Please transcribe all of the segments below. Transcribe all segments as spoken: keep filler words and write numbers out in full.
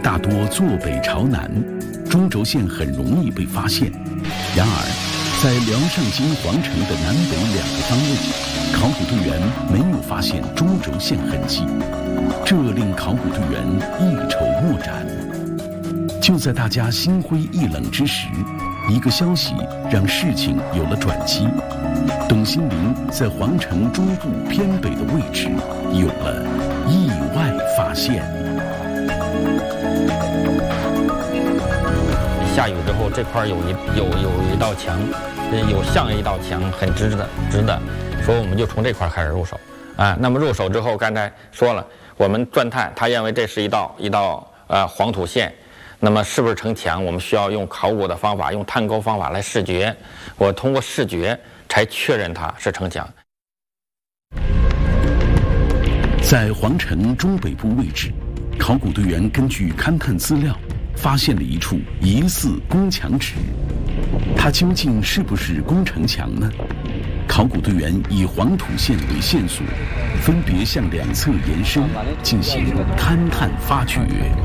大多坐北朝南，中轴线很容易被发现。然而，在辽上京皇城的南北两个方位，考古队员没有发现中轴线痕迹，这令考古队员一筹莫展。就在大家心灰意冷之时，一个消息让事情有了转机。董兴林在皇城中部偏北的位置有了意外发现。 下雨之后，这块有一有有一道墙，有像一道墙，很直的直的，所以我们就从这块开始入手啊。那么入手之后，刚才说了，我们钻探，他认为这是一道一道呃黄土线。那么是不是城墙？我们需要用考古的方法，用探沟方法来视觉。我通过视觉才确认它是城墙。 在皇城中北部位置，考古队员根据勘探资料，发现了一处疑似宫墙址。它究竟是不是宫城墙呢？考古队员以黄土线为线索，分别向两侧延伸，进行勘探发掘。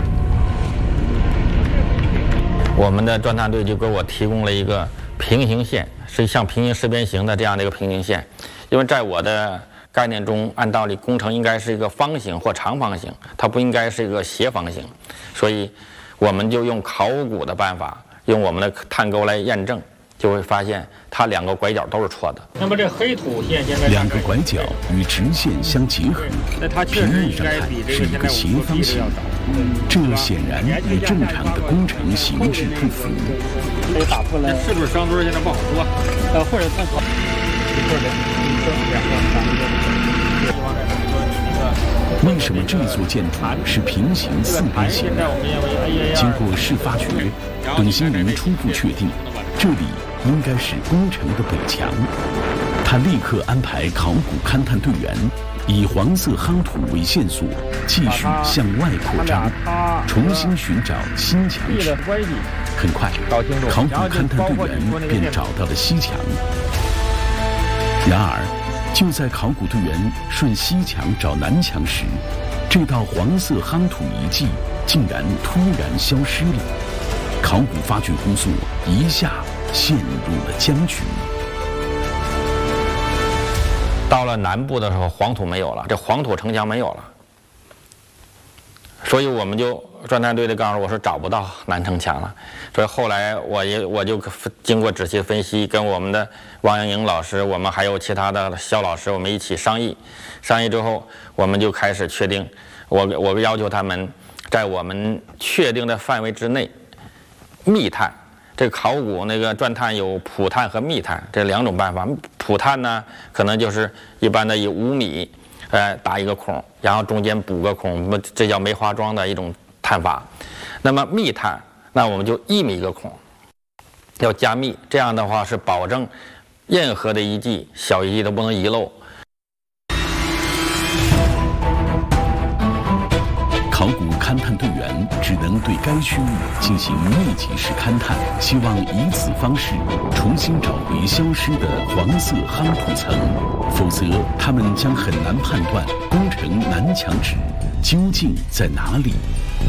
我们的钻探队就给我提供了一个平行线，是像平行四边形的这样的一个平行线。因为在我的概念中，按道理工程应该是一个方形或长方形，它不应该是一个斜方形，所以我们就用考古的办法，用我们的探沟来验证，就会发现它两个拐角都是错的。 那么这黑土线现在两个拐角与直线相结合，平面上看是一个斜方形。这显然与正常的工程形制不符。 可以打破了，是不是双墩现在不好说，呃，或者探索，或者你说两个三个， 为什么这座建筑是平行四边形呢？经过试发掘，董兴林初步确定，这里应该是宫城的北墙。他立刻安排考古勘探队员以黄色夯土为线索，继续向外扩张，重新寻找新墙址。很快，考古勘探队员便找到了西墙。然而，就在考古队员顺西墙找南墙时，这道黄色夯土遗迹竟然突然消失了。考古发掘工作一下陷入了僵局。 到了南部的时候，黄土没有了，这黄土城墙没有了，所以我们就钻探队的告诉我说找不到南城墙了。所以后来我也我就经过仔细分析，跟我们的王阳颖老师，我们还有其他的肖老师，我们一起商议。商议之后，我们就开始确定，我我要求他们在我们确定的范围之内密探。这个考古那个钻探有普探和密探这两种办法。普探呢，可能就是一般的以五米，呃，打一个孔，然后中间补个孔，这叫梅花桩的一种探法。那么密探，那我们就一米一个孔，要加密，这样的话是保证任何的遗迹、小遗迹都不能遗漏。 考古勘探队员只能对该区域进行密集式勘探，希望以此方式重新找回消失的黄色夯土层，否则他们将很难判断宫城南墙址究竟在哪里。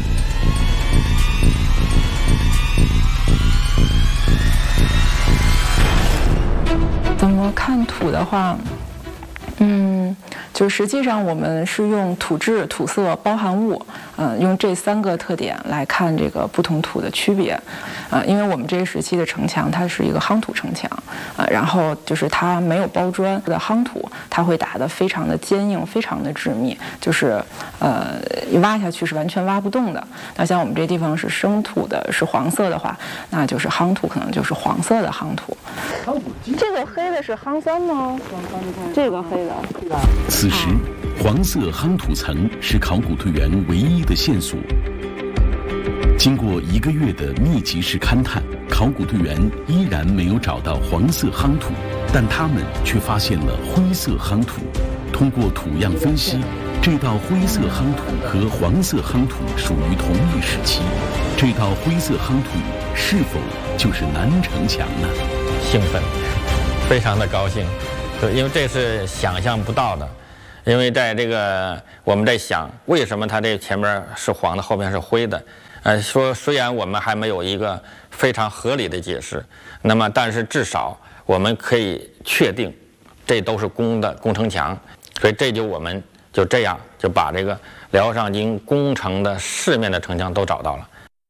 怎么看土的话，嗯，就实际上我们是用土质、土色、包含物，嗯、呃，用这三个特点来看这个不同土的区别，啊、呃，因为我们这个时期的城墙它是一个夯土城墙，啊、呃，然后就是它没有包砖的夯土，它会打得非常的坚硬，非常的致密，就是呃一挖下去是完全挖不动的。那像我们这地方是生土的，是黄色的话，那就是夯土可能就是黄色的夯土。这个黑的是夯酸吗？这个黑的。 此时，黄色夯土层是考古队员唯一的线索。经过一个月的密集式勘探，考古队员依然没有找到黄色夯土，但他们却发现了灰色夯土。通过土样分析，这道灰色夯土和黄色夯土属于同一时期。这道灰色夯土是否就是南城墙呢？ 兴奋，非常的高兴，因为这是想象不到的。 因为在这个我们在想，为什么它这前面是黄的，后面是灰的？呃，说虽然我们还没有一个非常合理的解释，那么但是至少我们可以确定，这都是工的工程墙，所以这就我们就这样就把这个辽上京工程的四面的城墙都找到了。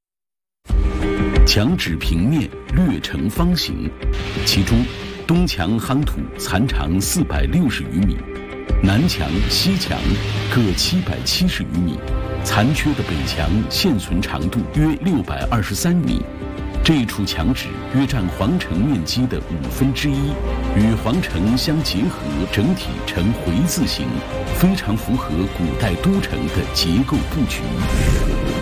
墙址平面略呈方形，其中东墙夯土残长四百六十余米，南墙、西墙各七百七十余米，残缺的北墙现存长度约六百二十三米。这一处墙址约占皇城面积的五分之一，与皇城相结合，整体呈回字形，非常符合古代都城的结构布局。